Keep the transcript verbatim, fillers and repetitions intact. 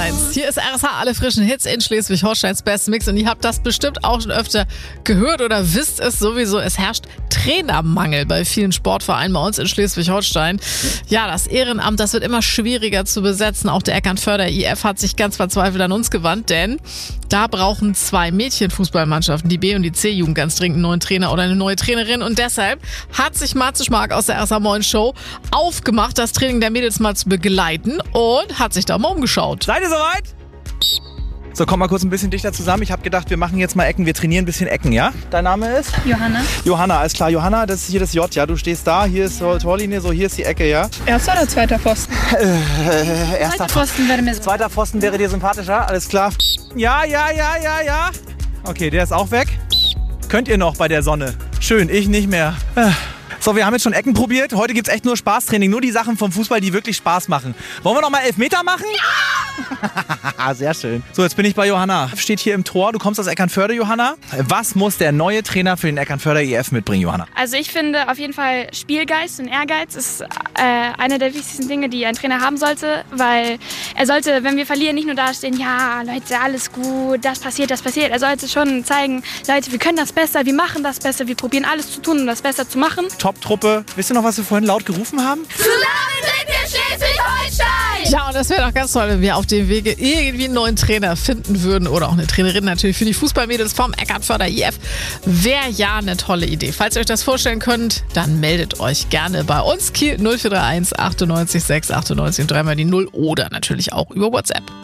eins. Hier ist R S H, alle frischen Hits in Schleswig-Holsteins Best Mix. Und ihr habt das bestimmt auch schon öfter gehört oder wisst es sowieso. Es herrscht Trainermangel bei vielen Sportvereinen bei uns in Schleswig-Holstein. Ja, das Ehrenamt, das wird immer schwieriger zu besetzen. Auch der Eckernförder I F hat sich ganz verzweifelt an uns gewandt, denn da brauchen zwei Mädchenfußballmannschaften, die B- und die C-Jugend, ganz dringend einen neuen Trainer oder eine neue Trainerin. Und deshalb hat sich Matze Schmark aus der R S H Moin Show aufgemacht, das Training der Mädels mal zu begleiten und hat sich da mal umgeschaut. Seid ihr soweit? So, komm mal kurz ein bisschen dichter zusammen. Ich habe gedacht, wir machen jetzt mal Ecken. Wir trainieren ein bisschen Ecken, ja? Dein Name ist? Johanna. Johanna, alles klar. Johanna, das ist hier das J, ja? Du stehst da, hier ist so Torlinie, so hier ist die Ecke, ja? Erster oder zweiter Pfosten? Äh, erster Zweiter Pfosten wäre mir so. Zweiter Pfosten wäre dir sympathischer, alles klar. Ja, ja, ja, ja, ja. Okay, der ist auch weg. Könnt ihr noch bei der Sonne? Schön, ich nicht mehr. So, wir haben jetzt schon Ecken probiert. Heute gibt's echt nur Spaßtraining. Nur die Sachen vom Fußball, die wirklich Spaß machen. Wollen wir noch mal Elfmeter machen? Ja! Sehr schön. So, jetzt bin ich bei Johanna. Steht hier im Tor. Du kommst aus Eckernförde, Johanna. Was muss der neue Trainer für den Eckernförder I F mitbringen, Johanna? Also ich finde auf jeden Fall Spielgeist und Ehrgeiz ist äh, eine der wichtigsten Dinge, die ein Trainer haben sollte, weil er sollte, wenn wir verlieren, nicht nur dastehen, ja, Leute, alles gut, das passiert, das passiert. Er sollte schon zeigen, Leute, wir können das besser, wir machen das besser, wir probieren alles zu tun, um das besser zu machen. Top-Truppe. Wisst ihr noch, was wir vorhin laut gerufen haben? Zusammen sind wir Schleswig-Holstein! Ja, und das wäre doch ganz toll, wenn wir auf dem Wege irgendwie einen neuen Trainer finden würden oder auch eine Trainerin natürlich für die Fußballmädels vom Eckernförder I F. Wäre ja eine tolle Idee. Falls ihr euch das vorstellen könnt, dann meldet euch gerne bei uns. Kiel null vier drei eins achtundneunzig sechs achtundneunzig und dreimal die null oder natürlich auch über WhatsApp.